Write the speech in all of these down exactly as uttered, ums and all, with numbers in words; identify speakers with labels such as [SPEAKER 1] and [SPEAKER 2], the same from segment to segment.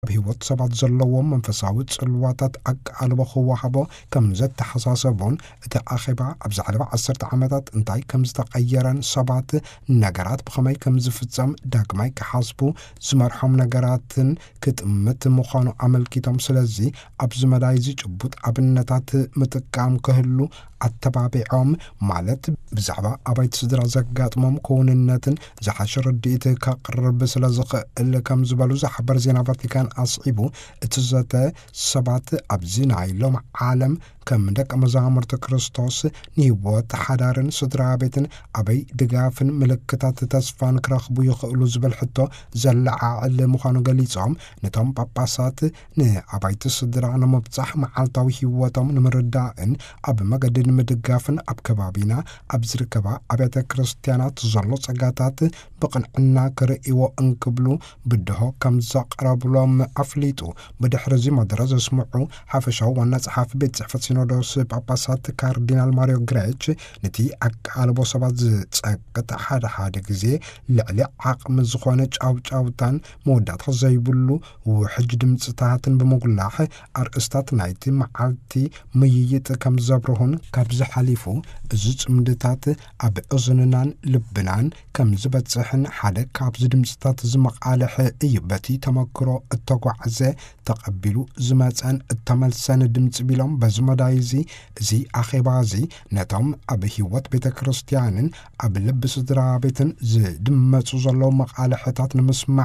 [SPEAKER 1] بهوت سبعة زلوا منفساوت صلواتات أقالب خواحبو كم زت تحساسبون تأخبا أبزعلبا عصرت عمدات انتاي كم زتغيران سبعة نقرات بخماي كم زفتزم داقماي كحاسبو زمرحم نقراتن كتمت مخانو عمل كتام سلزي أبز مدايزي جبوت أبنتات متقام كهلو التبابعهم مالت بزعبا أبايت صدر زقاتمهم كوننتن زحشر الديت كقرب سلزق اللي كم زبالو زحبر زينا فاتيكان أصعبو اتزاتا سبعة أبزين عيلوم عالم كم دك مزامرت كريستوس نيوات حدارن صدرابتن أبي دقافن ملكتات تسفان كراخبو يخلو زبال حتو زلعا اللي مخانو قليسهم نتام باباسات نه أبايت صدرانا مبتح معالتاوي هيواتهم نمردائن أب مقدن مدقافن أب كبابينا أب زركبا أبيت كريستيانات زلو سقاتات بقن عنا كرئيو انكبلو بدهو كم زاق رابلوم أفليتو بدحرزي مدرز اسمعو حافشو والناس حاف بيت صحفت سينودوس باباسات كاردينال ماريو غريتش نتي أقالبو سبات زقت حاد حاد كزي لعلي عاقم زخونة جاو جاوتان مودات زيبلو وحج دمتاتن بمقلاح أرقستات نايتي معالتي مييت كم زبرهن كابز حليفو زج مدتات أب أزننان لبنان كم زبت صحن حاد كابز دمتات زمقالح إيبتي تمكرو التقوعزي تقبلو زماتان التملسان دمت بيلوم بزمدايزي زي أخيبازي نتم أب هيوات بيت كريستيانن أب لبس درابتن زي دمتو زلو مقالحتات نمسمع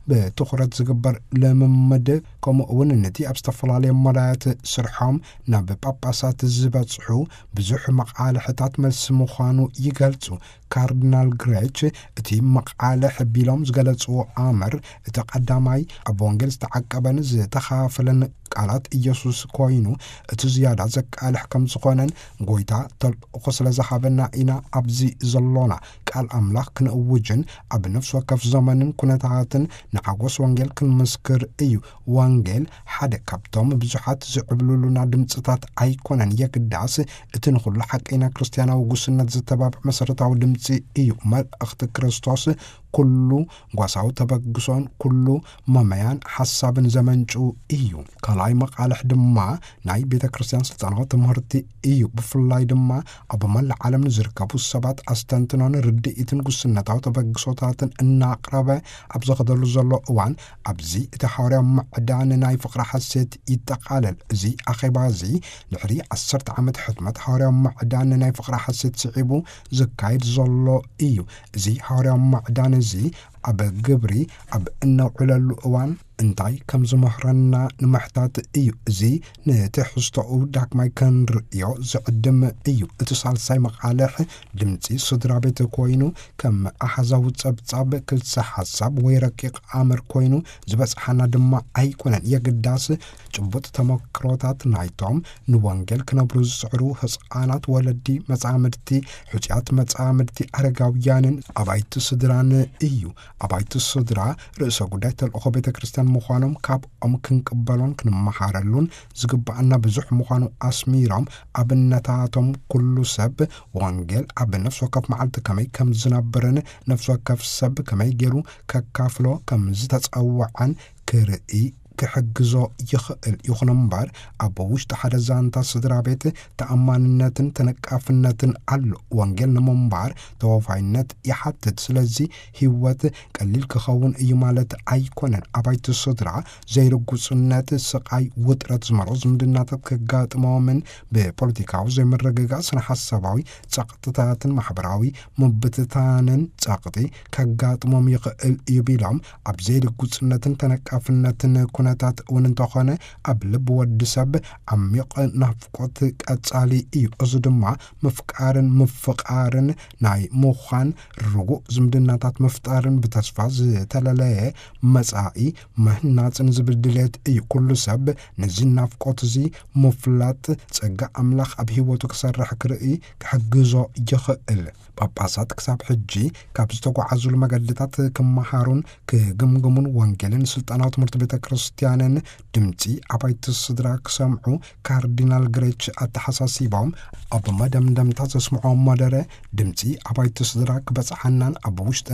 [SPEAKER 1] بتخرج زقبر لممد كم وننتي أبستفلالي مرايات سرحام ناب باباسات الزبات صحو بزح مقالحتات ملسموخانو يقلتو كاردينال غريتش اتي مقالح بيلوم زقلتو آمر تقدامي أبونجلس تعقبن زي تخافلن قالات إيسوس كوينو اتزيادة زقالح كم زخونن قويتا تل قسل زخابنا إنا أبزي زلونا قال أملاخ كنأوجن أب نفس وكف زمن كنتاتن نعقوس وانجل كنمسكر إيو وانجل حد كابتوم بزحات زعبلولونا دمتسطات أيكونن يكداس اتنخل لحق إنا كريستيانا وقسنة زتباب مسرطاو دمتسي إيو مال أخت كريستوس كله غواساو تبقسون كله مميان حسابن زمنجو إيو كلاي مقالح دما ناي بيتا كريستيان سلطانو تمهرتي إيو بفلاي دما أبمال العالم نزركبو السبات أستنتنون ردئتن قسنتاو تبقسوتاتن إنا أقربا أبزغدلو زلو أوان أبزي تحوري معدان ناي فقر حسيت يتقالل زي أخيبازي لحري عصرت عمد حتمت حوري معدان ناي فقر حسيت سعيبو زكايد زلو إيو زي حوري معدان زي أب جبري أب إنه على الأوان انتاي كم زمهرنا نمحتات إيو زي نتحستعو داك ما يكن رئيو زعدم إيو اتصال ساي مقالح دمتي صدرا بيت كوينو كم أحزاو تساب تساب كل سحساب ويركيق آمر كوينو زبس حانا دما أي كونان يقداس جبوت تمكروتات نايتوم نوانجل كنبروز سعرو هسقانات ولدي مزعامدتي حجات مزعامدتي أرقاويانن أبايت صدران إيو أبايت الصدرا رئيسو قدايت الأخو بيت كريستيان مخانم كاب أم كنقبلون كنمحارلون زقبعنا بزح مخانو أسميرام أبنتاتهم كل سب وانجل أب نفس وكف معلت كمي كم زنابرن نفس وكف سب كمي جيرو ككافلو كم زتتقوعن كرئي كحجزو يخل يخنمبر أبوش تحد زانتا صدر بيت تأماننتن تنكافنتن علو وانجل نمبر توفاينت يحدد سلزي هيوات قليل كخون ايمالت ايكونن أبايت الصدر زي رقصنات سقاي وطرات زمروز مدناتت كقات مومن ببوليتيكاو زي مرقاق سنحساباوي تساقطتاتن محبراوي مبتتانن تساقطي كقات موم يقل يبيلام أب زي رقصناتن تنكافنتن كونتات وننتخانة أبلب ودسب عميق نفقات أتصالي إيو أزدما مفقارن مفقارن ناي موخان رغو زمدناتات مفتارن بتصفاز تلالاي مسائي مهنات نزبدلات إيو كل سب نزين نفقات زي مفلات تسقى أملاخ أبهيوتو كسرح كرئي كحقزو يخقل باباسات كساب حجي كابستوكو عزو المقدتات كمحارون كجمجمون وانجلين سلطانات مرتبطة كريستيانن دمتي أبايت الصدراك سمعو كاردينال غريتش التحساسيبهم أبو مدام دمتات سمعو مدرة دمتي أبايت الصدراك بس حنان أبو وشتنا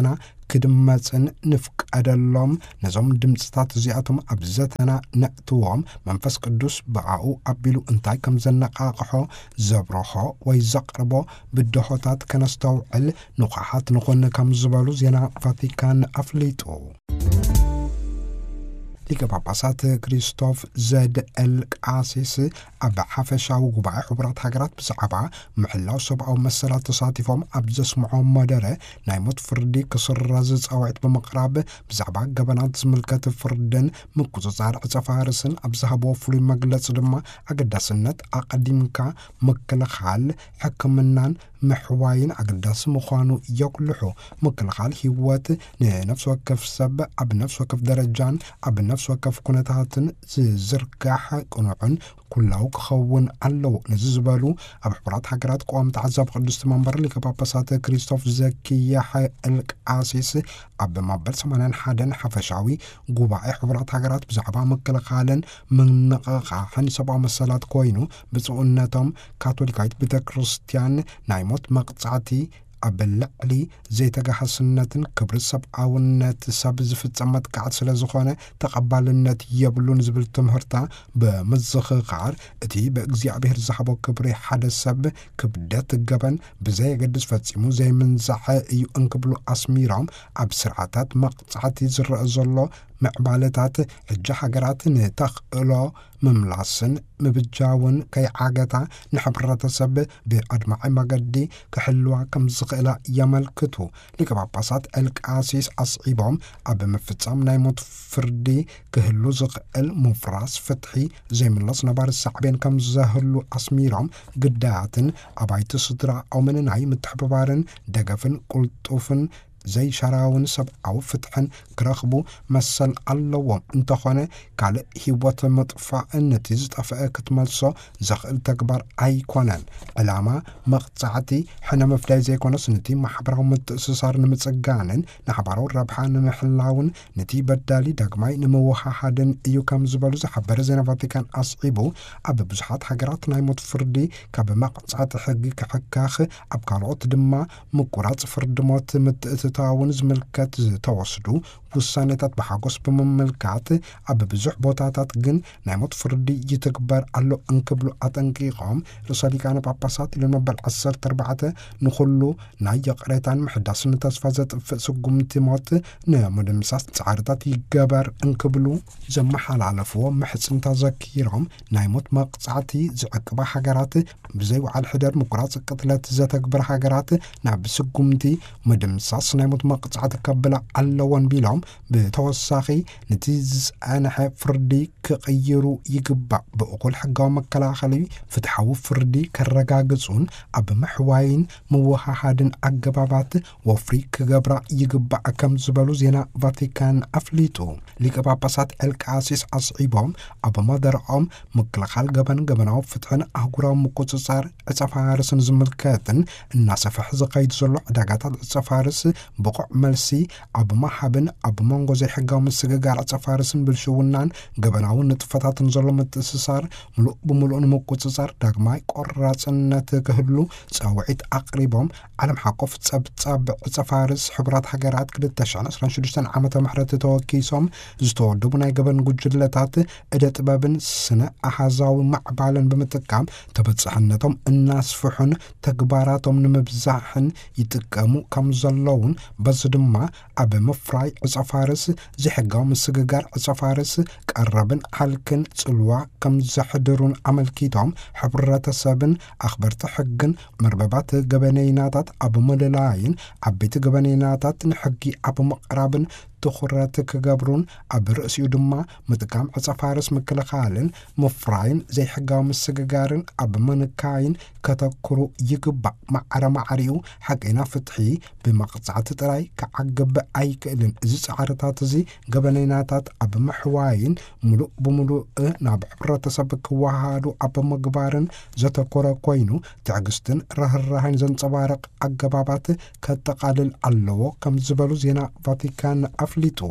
[SPEAKER 1] ክድመጽን ንፍቀደሎም ነዞም ድምጽታት እዚኣቶም ኣብዘተና ነእትዎም መንፈስ ቅዱስ በኣኡ ኣቢሉ እንታይ ከም ዘነቃቅሖ ዘብረሆ ወይ ዘቅርቦ ብድሆታት ከነስተውዕል ንቑሓት ንኾነ ከም ዝበሉ ዜና ቫቲካን ኣፍሊጡ ሊቀ ጳጳሳት ክሪስቶፍ ዘድኤል ቃሲስ ኣብ ሓፈሻዊ ጉባኤ ሕቡራት ሃገራት ብዛዕባ ምሕላው ሰብኣዊ መሰላት ተሳቲፎም ኣብ ዘስምዖም መደረ ናይ ሞት ፍርዲ ክስረዝ ጻውዒት ብምቕራብ ብዛዕባ ገበናት ዝምልከት ፍርድን ምቁፅጻር ዕፀፋርስን ኣብ ዝሃብዎ ፍሉይ መግለፂ ድማ ኣገዳስነት ኣቐዲምካ ምክልኻል ሕክምናን ምሕዋይን ኣገዳሲ ምዃኑ የጉልሑ ምክልኻል ህይወት ንነፍሲ ወከፍ ሰብ ኣብ ነፍሲ ወከፍ ደረጃን ኣብ ነፍሲ ወከፍ ኩነታትን ዝዝርጋሕ ቅኑዕን ኩላው ክኸውን ኣለዎ ነዚ ዝበሉ ኣብ ሕቡራት ሃገራት ቆዋሚ ተዓዛቢ ቅዱስ መንበር ሊቀ ጳጳሳት ክሪስቶፍ ዘኪያሕ ኤልቃሲስ ኣብ ማበል ሰማንያ ሓደ ሓፈሻዊ ጉባኤ ሕቡራት ሃገራት ብዛዕባ ምክልኻልን ምንቅቃሕን ሰብኣዊ መሰላት ኮይኑ ብጽኡነቶም ካቶሊካዊት ቤተ ክርስቲያን ናይ ሞት መቅጻዕቲ ኣብ ልዕሊ ዘይተጋሃስነትን ክብሪ ሰብኣውነት ሰብ ዝፍጸም መጥቃዕቲ ስለ ዝኾነ ተቐባልነት የብሉን ዝብል ትምህርታ ብምዝኽኻር እቲ ብእግዚአብሔር ዝሃቦ ክብሪ ሓደ ሰብ ክብደት ገበን ብዘየገድስ ፈጺሙ ዘይምንዛሐ እዩ እንክብሉ ኣስሚሮም ኣብ ስርዓታት መቅጻዕቲ ዝረአ ዘሎ ምዕባለታት ሕጂ ሃገራት ንተኽእሎ ምምላስን ምብጃውን ከይዓገታ ንሕብረተሰብ ብኣድማዒ መገዲ ክሕልዋ ከም ዝኽእላ የመልክቱ ሊቀ ጳጳሳት ኤልቃሲስ ኣስዒቦም ኣብ ምፍጻም ናይ ሞት ፍርዲ ክህሉ ዝኽእል ምፍራስ ፍትሒ ዘይምለስ ነባር ሳዕቤን ከም ዘህሉ ኣስሚሮም ግዳያትን ኣባይቲ ስድራ ኣውምን ናይ ምትሕብባርን ደገፍን ቁልጡፍን ዘይሸራውን ሰብኣዊ ፍትሕን ክረኽቡ መሰል ኣለዎም እንተኾነ ካልእ ህይወት መጥፋእ ነቲ ዝጠፍአ ክትመልሶ ዘኽእል ተግባር ኣይኮነን ዕላማ መቕጻዕቲ ሕነ መፍላይ ዘይኮነስ ነቲ ማሕበራዊ ምትእስሳር ንምጽጋንን ንሓባራዊ ረብሓ ንምሕላውን ነቲ በዳሊ ዳግማይ ንምውሃሃድን እዩ ከም ዝበሉ ዝሓበረ ዜና ቫቲካን ኣስዒቡ ኣብ ብዙሓት ሃገራት ናይ ሞት ፍርዲ ካብ መቕጻዕቲ ሕጊ ክሕካኽ ኣብ ካልኦት ድማ ምቁራጽ ፍርዲ ሞት ምትእትታውን ዝምልከት ዝተወስዱ ውሳኔታት ብሓጎስ ብምምልካት ኣብ ብዙሕ ቦታታት ግን ናይ ሞት ፍርዲ ይትግበር ኣሎ እንክብሉ ኣጠንቂቖም ርእሰ ሊቃነ ጳጳሳት ለመበል ዓሰርተ ኣርባዕተ ንኹሉ ናይ የቕሬታን ምሕዳስን ተስፋ ዘጥፍእ ስጉምቲ ሞት ንምድምሳስ ጻዕርታት ይገበር እንክብሉ ዘመሓላለፍዎ ምሕጽንታ ዘኪሮም ናይ ሞት መቕጻዕቲ ዝዕቅባ ሃገራት ብዘይወዓል ሕደር ምቁራጽ ቅትለት ዘተግብር ሃገራት ናብ ስጉምቲ ምድምሳስ ናይ ሞት መቕጻዕቲ ከብላ ኣለወን ቢሎም ብተወሳኺ ነቲ ዝጸንሐ ፍርዲ ክቕይሩ ይግባእ ብእኩል ሕጋዊ መከላኸሊ ፍትሓዊ ፍርዲ ከረጋግጹን ኣብ ምሕዋይን ምውሃሃድን ኣገባባት ወፍሪ ክገብራ ይግባእ ከም ዝበሉ ዜና ቫቲካን ኣፍሊጡ ሊቀ ጳጳሳት ኤልቃሲስ ኣስዒቦም ኣብ መደረኦም ምክልኻል ገበን ገበናዊ ፍትሕን ኣህጉራዊ ምቁፅጻር ዕፀፋርስን ዝምልከትን እናሰፍሕ ዝኸይድ ዘሎ ዕዳጋታት ዕፀፋርስ ብቑዕ መልሲ ኣብ ማሃብን ኣብ መንጎ ዘይሕጋዊ ምስግጋር ዕፀፋርስን ብልሽውናን ገበናውን ንጥፈታትን ዘሎ ምትእስሳር ምሉእ ብምሉእ ንምቁፅጻር ዳግማይ ቆራጽነት ክህሉ ጻውዒት ኣቕሪቦም ዓለም ሓቆፍ ጸብጻብ ዕፀፋርስ ሕቡራት ሃገራት ክልተ ሽሕን ዓሰርተ ሽዱሽተ ዓመተ ምህረት ተወኪሶም ዝተወደቡ ናይ ገበን ጉጅለታት ዕደ ጥበብን ስነ ኣሃዛዊ ማዕባልን ብምጥቃም ተበጻሕነቶም እናስፍሑን ተግባራቶም ንምብዛሕን ይጥቀሙ ከም ዘለውን በዚ ድማ ኣብ ምፍራይ ዕፀፋርስ ዝሕጋዊ ምስግጋር ዕፀፋርስ ቀረብን ሓልክን ጽልዋ ከም ዘሕድሩን ኣመልኪቶም ሕብረተሰብን ኣኽበርቲ ሕግን መርበባት ገበነይናታት ኣብ ምልላይን ዓበይቲ ገበነይናታት ንሕጊ ኣብ ምቕራብን ትኹረት ክገብሩን ኣብ ርእሲኡ ድማ ምጥቃም ዕፀፋርስ ምክልኻልን ምፍራይን ዘይሕጋዊ ምስግጋርን ኣብ ምንካይን ከተክሩ ይግባእ ማዕረ ማዕሪኡ ሓቂና ፍትሒ ብመቕጻዕቲ ጥራይ ክዓግብ ኣይክእልን እዚ ጻዕርታት እዚ ገበነይናታት ኣብ ምሕዋይን ምሉእ ብምሉእ ናብ ሕብረተሰብ ክወሃሃዱ ኣብ ምግባርን ዘተኮረ ኮይኑ ትዕግስትን ርህራህን ዘንጸባርቕ ኣገባባት ከተቃልል ኣለዎ ከም ዝበሉ ዜና ቫቲካን ኣፍሊጡ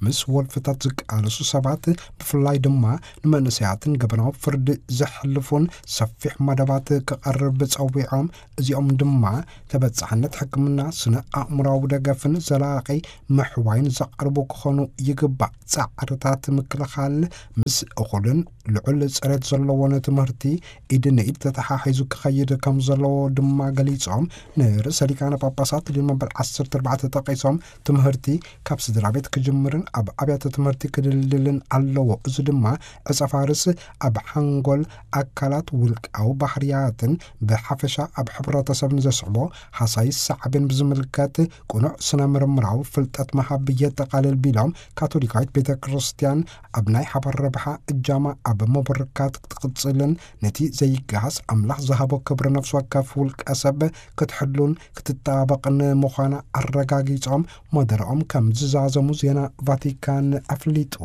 [SPEAKER 1] ምስ ወልፍታት ዝቃለሱ ሰባት ብፍላይ ድማ ንመንእሰያትን ገበናዊ ፍርዲ ዘሕልፉን ሰፊሕ መደባት ክቐርብ ፀዊዖም እዚኦም ድማ ተበጻሕነት ሕክምና ስነ ኣእምሮዊ ደገፍን ዘላቂ ምሕዋይን ዘቕርቡ ክኾኑ ይግባእ ጻዕርታት ምክልኻል ምስ እኹልን ልዑል ጽሬት ዘለዎን ትምህርቲ ኢድ ንኢድ ተተሓሒዙ ክኸይድ ከም ዘለዎ ድማ ገሊጾም ንርእሰ ሊቃነ ጳጳሳት ሊመበል ዓሰርተ ኣርባዕተ ተጠቒሶም ትምህርቲ ካብ ስድራ ቤት ክጅምርን ኣብ ኣብያተ ትምህርቲ ክድልድልን ኣለዎ እዚ ድማ ዕፀፋርስ ኣብ ሓንጎል ኣካላት ውልቃዊ ባህርያትን ብሓፈሻ ኣብ ሕብረተሰብ ንዘስዕቦ ሓሳይ ሰዓብን ብዝምልከት ቁኑዕ ስነ ምርምራዊ ፍልጠት መሃብ የጠቃልል ቢሎም ካቶሊካዊት ቤተ ክርስቲያን ኣብ ናይ ሓባር ረብሓ እጃማ ኣብ መበረካት ክትቅጽልን ነቲ ዘይገሃስ ኣምላኽ ዝሃቦ ክብሪ ነፍሲ ወከፍ ውልቀ ሰብ ክትሕሉን ክትጣበቕን ምዃና ኣረጋጊጾም መደረኦም ከም ዝዛዘሙ ዜና ቫቲካን ኣፍሊጡ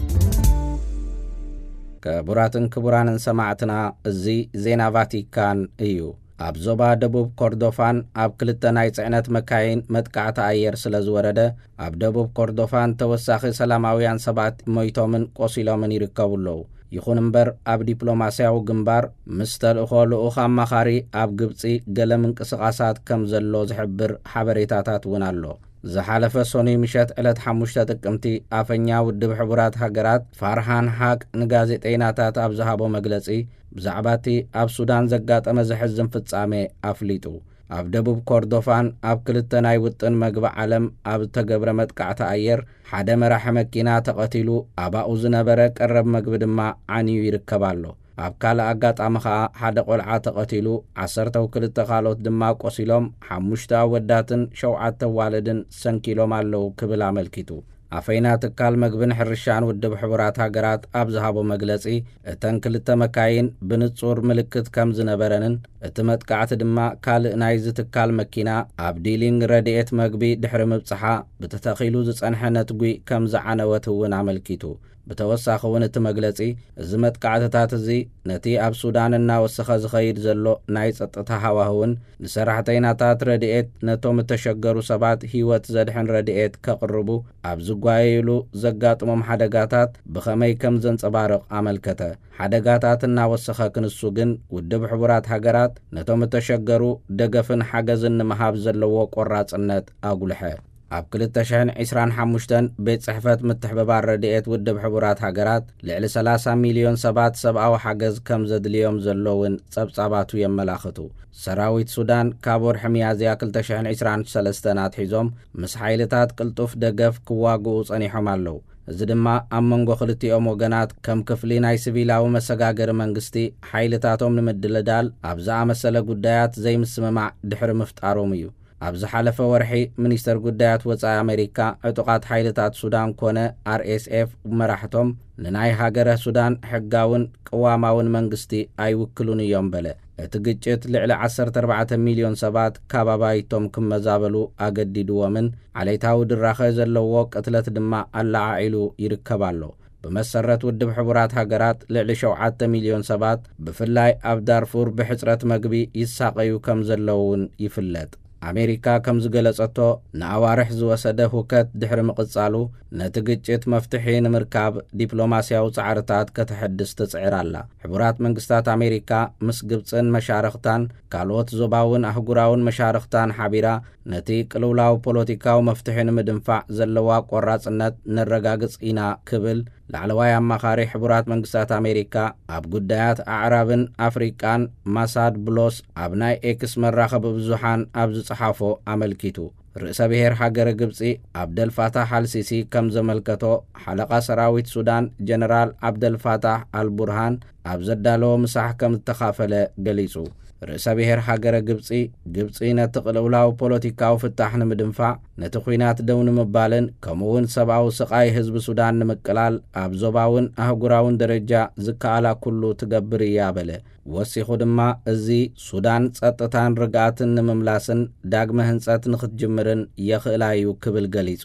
[SPEAKER 2] ክቡራትን ክቡራንን ሰማዕትና እዚ ዜና ቫቲካን እዩ ኣብ ዞባ ደቡብ ኮርዶፋን ኣብ ክልተ ናይ ጽዕነት መካይን መጥቃዕቲ ኣየር ስለ ዝወረደ ኣብ ደቡብ ኮርዶፋን ተወሳኺ ሰላማውያን ሰባት ሞይቶምን ቆሲሎምን ይርከቡለው ይኹን እምበር ኣብ ዲፕሎማስያዊ ግንባር ምስ ተልእኾ ልኡኽ ኣማኻሪ ኣብ ግብፂ ገለ ምንቅስቓሳት ከም ዘሎ ዝሕብር ሓበሬታታት እውን ኣሎ ዝሓለፈ ሶኒ ምሸት ዕለት ሓሙሽተ ጥቅምቲ ኣፈኛ ውድብ ሕቡራት ሃገራት ፋርሃን ሃቅ ንጋዜጠኛታት ኣብ ዝሃቦ መግለጺ ብዛዕባ እቲ ኣብ ሱዳን ዘጋጠመ ዘሕዝን ፍጻሜ ኣፍሊጡ ኣብ ደቡብ ኮርዶፋን ኣብ ክልተ ናይ ውጥን መግቢ ዓለም ኣብ ተገብረ መጥቃዕቲ ኣየር ሓደ መራሒ መኪና ተቐቲሉ ኣብኡ ዝነበረ ቀረብ መግቢ ድማ ዓንዩ ይርከብ ኣሎ ኣብ ካልእ ኣጋጣሚ ኸዓ ሓደ ቆልዓ ተቐቲሉ ዓሰርተ ክልተ ካልኦት ድማ ቆሲሎም ሓሙሽተ ኣወዳትን ሸውዓተ ኣዋልድን ሰንኪሎም ኣለዉ ክብል ኣመልኪቱ ኣፈይና ትካል መግብን ሕርሻን ውድብ ሕቡራት ሃገራት ኣብ ዝሃቦ መግለጺ እተን ክልተ መካይን ብንጹር ምልክት ከም ዝነበረንን እቲ መጥቃዕቲ ድማ ካልእ ናይ ዝትካል መኪና ኣብ ዲሊንግ ረድኤት መግቢ ድሕሪ ምብጽሓ ብተተኺሉ ዝጸንሐ ነትጉይ ከም ዝዓነወት እውን ኣመልኪቱ ብተወሳኺ እውን እቲ መግለጺ እዚ መጥቃዕትታት እዚ ነቲ ኣብ ሱዳን እናወሰኸ ዝኸይድ ዘሎ ናይ ጸጥታ ሃዋህውን ንሰራሕተኛታት ረድኤት ነቶም እተሸገሩ ሰባት ህይወት ዘድሕን ረድኤት ከቕርቡ ኣብ ዝጓየሉ ዘጋጥሞም ሓደጋታት ብኸመይ ከም ዘንጸባርቕ ኣመልከተ ሓደጋታት እናወሰኸ ክንሱ ግን ውድብ ሕቡራት ሃገራት ነቶም እተሸገሩ ደገፍን ሓገዝን ንምሃብ ዘለዎ ቆራጽነት ኣጉልሐ ኣብ ክልተ ሽሕን ዒስራን ሓሙሽተን ቤት ጽሕፈት ምትሕብባር ረድኤት ውድብ ሕቡራት ሃገራት ልዕሊ ሰላሳ ሚልዮን ሰባት ሰብኣዊ ሓገዝ ከም ዘድልዮም ዘለውን ጸብጻባቱ የመላኽቱ ሰራዊት ሱዳን ካብ ወርሒ ሚያዝያ ክልተ ሽሕን ዒስራን ሰለስተ ኣትሒዞም ምስ ሓይልታት ቅልጡፍ ደገፍ ክዋግኡ ጸኒሖም ኣለዉ እዚ ድማ ኣብ መንጎ ክልቲኦም ወገናት ከም ክፍሊ ናይ ሲቪላዊ መሰጋገሪ መንግስቲ ሓይልታቶም ንምድልዳል ኣብ ዝኣመሰለ ጉዳያት ዘይምስምማዕ ድሕሪ ምፍጣሮም እዩ ኣብ ዝሓለፈ ወርሒ ሚኒስተር ጉዳያት ወጻኢ ኣሜሪካ ዕጡቓት ሓይልታት ሱዳን ኮነ አር ኤስ ኤፍ መራሕቶም ንናይ ሃገረ ሱዳን ሕጋውን ቅዋማውን መንግስቲ ኣይውክሉን እዮም በለ እቲ ግጭት ልዕሊ ዓሰርተ ኣርባዕተ ሚልዮን ሰባት ካባባይቶም ክመዛበሉ ኣገዲድዎምን ዓለይታዊ ድራኸ ዘለዎ ቅትለት ድማ ኣላዓዒሉ ይርከብ ኣሎ ብመሰረት ውድብ ሕቡራት ሃገራት ልዕሊ ሸውዓተ ሚልዮን ሰባት ብፍላይ ኣብ ዳርፉር ብሕፅረት መግቢ ይሳቀዩ ከም ዘለውን ይፍለጥ ኣሜሪካ ከም ዝገለጸቶ ንኣዋርሕ ዝወሰደ ሁከት ድሕሪ ምቕጻሉ ነቲ ግጭት መፍትሒ ንምርካብ ዲፕሎማስያዊ ጻዕርታት ከተሕድስ ትጽዕር ኣላ ሕቡራት መንግስታት ኣሜሪካ ምስ ግብፅን መሻርኽታን ካልኦት ዞባውን ኣህጉራውን መሻርኽታን ሓቢራ ነቲ ቅልውላዊ ፖለቲካዊ መፍትሒ ንምድንፋዕ ዘለዋ ቆራጽነት ነረጋግጽ ኢና ክብል ላዕለዋይ ኣማኻሪ ሕቡራት መንግስታት ኣሜሪካ ኣብ ጉዳያት ኣዕራብን ኣፍሪቃን ማሳድ ብሎስ ኣብ ናይ ኤክስ መራኸቢ ብዙሓን ኣብ ዝጸሓፎ ኣመልኪቱ ርእሰ ብሔር ሃገረ ግብፂ ዓብደልፋታሕ አልሲሲ ከም ዘመልከቶ ሓለቓ ሰራዊት ሱዳን ጀነራል ዓብደልፋታሕ አልቡርሃን ኣብ ዘዳለዎ ምሳሕ ከም ዝተኻፈለ ገሊጹ ርእሰ ብሔር ሃገረ ግብፂ ግብፂ ነቲ ቅልውላዊ ፖለቲካዊ ፍታሕ ንምድንፋዕ ነቲ ኩናት ደው ንምባልን ከምኡውን ሰብኣዊ ስቓይ ህዝቢ ሱዳን ንምቅላል ኣብ ዞባውን ኣህጉራውን ደረጃ ዝከኣላ ኩሉ ትገብር እያ በለ ወሲኹ ድማ እዚ ሱዳን ጸጥታን ርግኣትን ንምምላስን ዳግመ ህንጸት ንኽትጅምርን የኽእላ እዩ ክብል ገሊጹ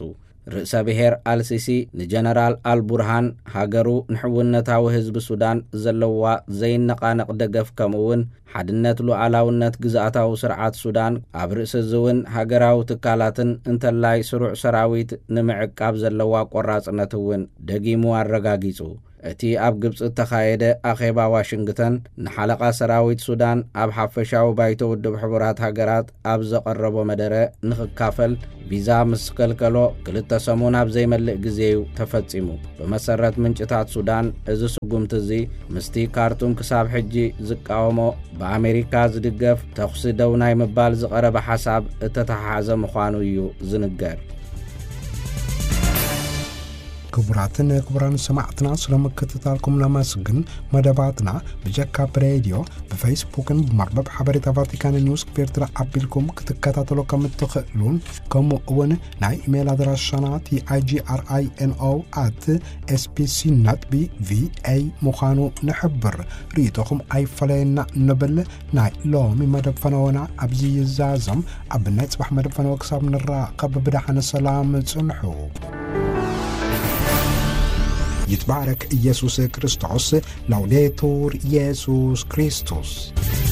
[SPEAKER 2] ርእሰ ብሔር አልሲሲ ንጀነራል አልቡርሃን ሃገሩ ንሕውነታዊ ህዝቢ ሱዳን ዘለዋ ዘይነቃነቕ ደገፍ ከምኡውን ሓድነት ሉዓላውነት ግዛኣታዊ ስርዓት ሱዳን ኣብ ርእሲ ዝውን ሃገራዊ ትካላትን እንተላይ ስሩዕ ሰራዊት ንምዕቃብ ዘለዋ ቆራጽነት እውን ደጊሙ አረጋጊጹ እቲ ኣብ ግብጽ ተኻየደ ኣኼባ ዋሽንግተን ንሓለቓ ሰራዊት ሱዳን ኣብ ሓፈሻዊ ባይቶ ውድብ ሕቡራት ሃገራት ኣብ ዘቐረቦ መደረ ንኽካፈል ቪዛ ምስ ከልከሎ ክልተ ሰሙን ኣብ ዘይመልእ ግዜው ተፈጺሙ ብመሰረት ምንጭታት ሱዳን እዚ ስጉምቲ እዚ ምስቲ ካርቱም ክሳብ ሕጂ ዝቃወሞ በኣሜሪካ ዝድገፍ ተኽሲ ደው ናይ ምባል ዝቐረበ ሓሳብ እተተሓሓዘ ምዃኑ እዩ ዝንገር
[SPEAKER 1] ክቡራትን ክቡራን ሰማዕትና ስለመከታተልኩም ለመስግን መደባትና በጃካፕ ሬዲዮ በፌስቡክን በመርበብ ሓበሬታ ቫቲካን ኒውስ ክፌርትራ አቢልኩም ክትከታተሉ ከምትኽእሉን ከምኡውን ናይ ኢሜል አድራሻና ቲአይጂአርአይኤንኦ አት ኤስፒሲ.ቪኤ ምዃኑ ንሕብር ርኢቶኹም ኣይፈለየና ንብል ናይ ሎሚ መደብ ፈነወና ኣብዚ ይዛዘም ኣብ ናይ ጽባሕ መደብ ፈነወ ክሳብ ንራኸብ ብድሓነ ሰላም ጽንሑ يتبارك إيسوس كريستوس لوديتور إيسوس كريستوس